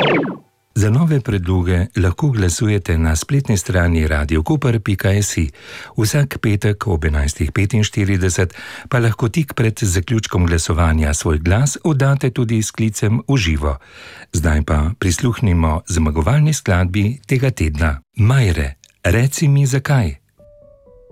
Za nove predloge lahko glasujete na spletni strani radiokoper.si. Vsak petek ob 11.45 pa lahko tik pred zaključkom glasovanja svoj glas oddate tudi s klicem v živo. Zdaj pa prisluhnimo zmagovalni skladbi tega tedna. Majre, reci mi zakaj.